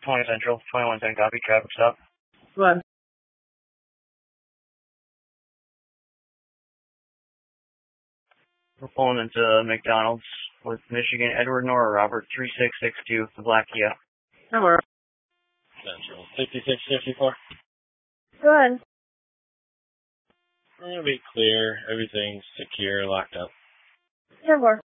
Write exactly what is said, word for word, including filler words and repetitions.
twenty Central, twenty-one ten copy, traffic stop. Go ahead. We're pulling into McDonald's with Michigan, Edward Nora Robert, three six six two, the Black Kia. That works. Central, fifty-six fifty-four. Go ahead. We're going to be clear. Everything's secure, locked up. ten four.